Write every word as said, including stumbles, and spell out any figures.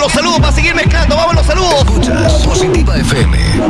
los saludos para seguir mezclando. Vamos los saludos. Escuchas Positiva F M.